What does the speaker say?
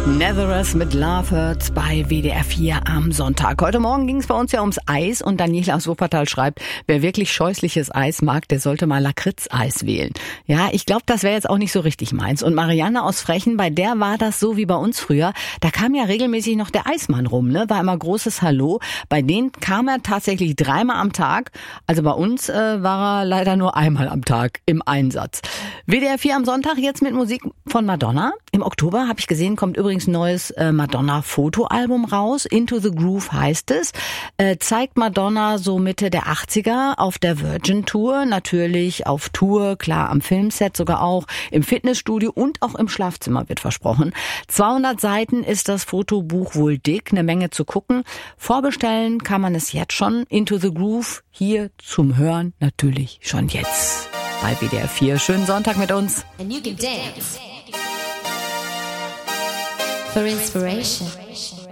Netherers mit Love Hurts bei WDR 4 am Sonntag. Heute Morgen ging es bei uns ja ums Eis und Daniela aus Wuppertal schreibt, wer wirklich scheußliches Eis mag, der sollte mal Lakritz-Eis wählen. Ja, ich glaube, das wäre jetzt auch nicht so richtig meins. Und Marianne aus Frechen, bei der war das so wie bei uns früher. Da kam ja regelmäßig noch der Eismann rum, ne? War immer großes Hallo. Bei denen kam er tatsächlich 3-mal am Tag. Also bei uns war er leider nur einmal am Tag im Einsatz. WDR 4 am Sonntag jetzt mit Musik von Madonna. Im Oktober, habe ich gesehen, kommt übrigens ein neues Madonna-Fotoalbum raus. Into the Groove heißt es. Zeigt Madonna so Mitte der 80er auf der Virgin-Tour. Natürlich auf Tour, klar am Filmset sogar auch, im Fitnessstudio und auch im Schlafzimmer wird versprochen. 200 Seiten ist das Fotobuch wohl dick, eine Menge zu gucken. Vorbestellen kann man es jetzt schon. Into the Groove hier zum Hören natürlich schon jetzt bei WDR 4. Schönen Sonntag mit uns. And you can dance for inspiration.